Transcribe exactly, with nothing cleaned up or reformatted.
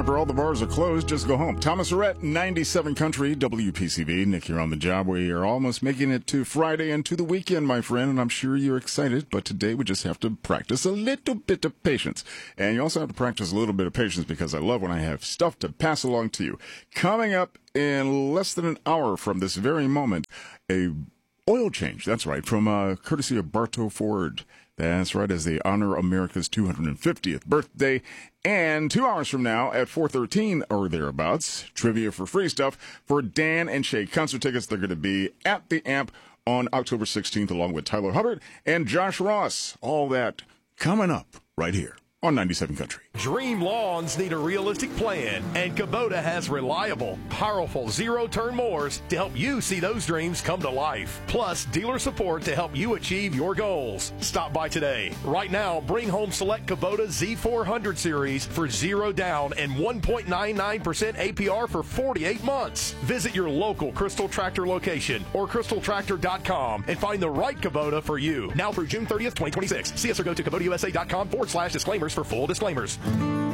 After all the bars are closed, just go home. Thomas Rhett, ninety-seven Country, W P C V. Nick here on the job. We are almost making it to Friday and to the weekend, my friend, and I'm sure you're excited, but today we just have to practice a little bit of patience. And you also have to practice a little bit of patience because I love when I have stuff to pass along to you. Coming up in less than an hour from this very moment, a oil change. That's right, from uh, courtesy of Bartow Ford. That's right, as they honor America's two hundred fiftieth birthday. And two hours from now at four thirteen or thereabouts, trivia for free stuff for Dan and Shay concert tickets. They're going to be at the Amp on October sixteenth along with Tyler Hubbard and Josh Ross. All that coming up right here on ninety-seven Country. Dream lawns need a realistic plan, and Kubota has reliable, powerful zero-turn mowers to help you see those dreams come to life. Plus, dealer support to help you achieve your goals. Stop by today. Right now, bring home select Kubota Z four hundred series for zero down and one point nine nine percent A P R for forty-eight months. Visit your local Crystal Tractor location or crystal tractor dot com and find the right Kubota for you. Now through June thirtieth, twenty twenty-six. See us or go to kubota u s a dot com forward slash disclaimers for full disclaimers.